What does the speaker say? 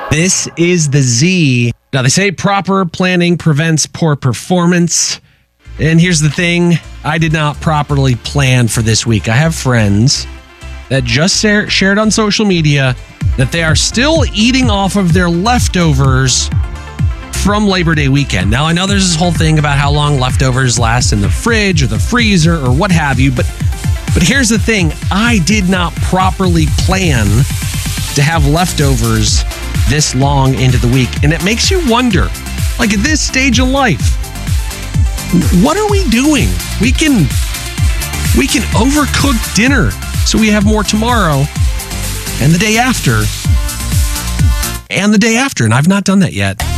This is the Z. Now, they say proper planning prevents poor performance. And here's the thing. I did not properly plan for this week. I have friends that just shared on social media that they are still eating off of their leftovers from Labor Day weekend. Now, I know there's this whole thing about how long leftovers last in the fridge or the freezer or what have you, but here's the thing. I did not properly plan to have leftovers this long into the week. And it makes you wonder, like at this stage of life, what are we doing? We can overcook dinner so we have more tomorrow and the day after. And I've not done that yet.